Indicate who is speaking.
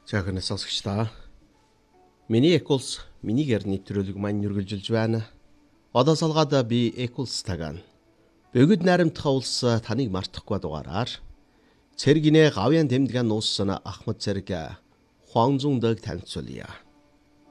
Speaker 1: За гэнэ сонсогчдаа. Миний Equals минийгээр нэвтрүүлэг маань үргэлжилж байна. Одоо салгаад би Equals тагана. Бөгөд найрамдах улс таныг мартахгүй дугаараар цэргинэ гавьян тэмдгэн нууссан Ахмад цэрэг Хуанзундаг танилцуулъя.